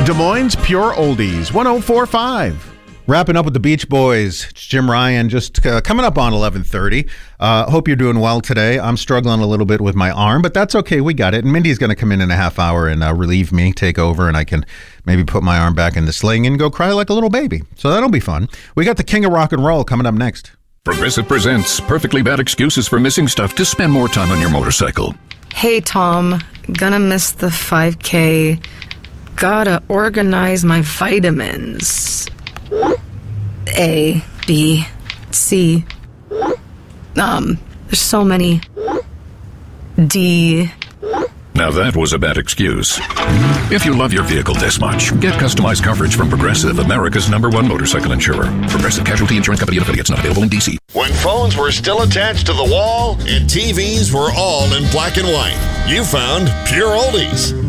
Des Moines Pure Oldies, 104.5. Wrapping up with the Beach Boys. It's Jim Ryan, just coming up on 11:30. Hope you're doing well today. I'm struggling a little bit with my arm, but that's okay. We got it. And Mindy's going to come in a half hour and relieve me, take over, and I can maybe put my arm back in the sling and go cry like a little baby. So that'll be fun. We got the King of Rock and Roll coming up next. Progressive presents Perfectly Bad Excuses for Missing Stuff to Spend More Time on Your Motorcycle. Hey, Tom. Gonna miss the 5K. Gotta organize my vitamins. A, B, C. There's so many. D. Now that was a bad excuse. If you love your vehicle this much, get customized coverage from Progressive, America's #1 motorcycle insurer. Progressive Casualty Insurance Company and affiliates, not available in D.C. When phones were still attached to the wall and TVs were all in black and white, you found Pure Oldies.